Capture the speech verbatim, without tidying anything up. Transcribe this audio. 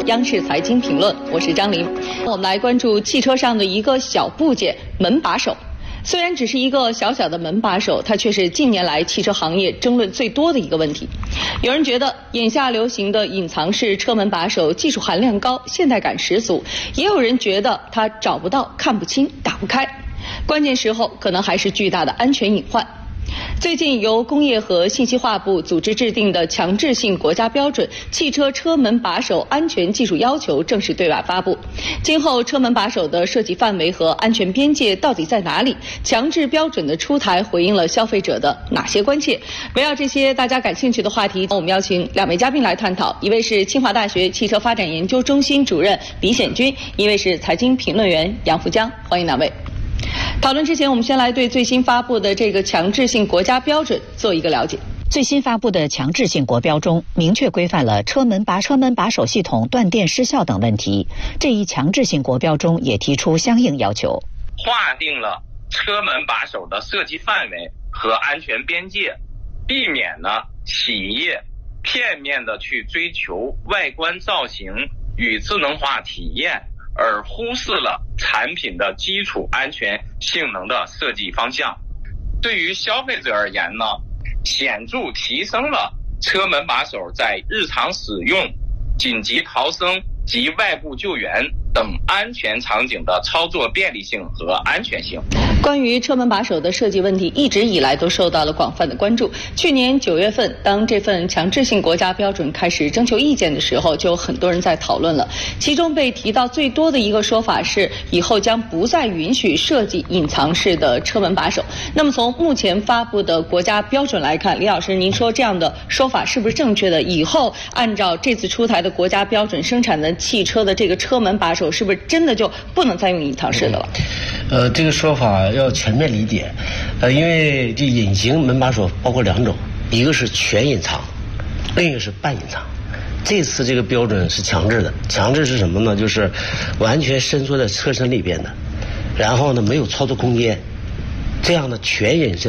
央视财经评论，我是张琳。我们来关注汽车上的一个小部件——门把手。虽然只是一个小小的门把手，它却是近年来汽车行业争论最多的一个问题。有人觉得眼下流行的隐藏式车门把手技术含量高，现代感十足；也有人觉得它找不到、看不清、打不开。关键时候可能还是巨大的安全隐患。最近由工业和信息化部组织制定的强制性国家标准《汽车车门把手安全技术要求》正式对外发布。今后车门把手的设计范围和安全边界到底在哪里？强制标准的出台回应了消费者的哪些关切？围绕这些大家感兴趣的话题，我们邀请两位嘉宾来探讨。一位是清华大学汽车发展研究中心主任李显军，一位是财经评论员杨福江。欢迎两位。讨论之前，我们先来对最新发布的这个强制性国家标准做一个了解。 最新发布的强制性国标中，明确规范了车门把车门把手系统断电失效等问题。这一强制性国标中也提出相应要求， 划定了车门把手的设计范围和安全边界，避免呢企业片面的去追求外观造型与智能化体验，而忽视了产品的基础安全性能的设计方向。对于消费者而言呢，显著提升了车门把手在日常使用、紧急逃生及外部救援等安全场景的操作便利性和安全性。 关于车门把手的设计问题，一直以来都受到了广泛的关注。去年九月份，当这份强制性国家标准开始征求意见的时候，就有很多人在讨论了。其中被提到最多的一个说法是，以后将不再允许设计隐藏式的车门把手。那么从目前发布的国家标准来看，李老师，您说这样的说法是不是正确的？以后按照这次出台的国家标准生产的汽车的这个车门把手，是不是真的就不能再用隐藏式的了？ 呃，这个说法要全面理解，呃，因为这隐形门把手包括两种，一个是全隐藏，另一个是半隐藏。这次这个标准是强制的，强制是什么呢？就是完全伸缩在车身里边的，然后呢没有操作空间，这样的全隐身。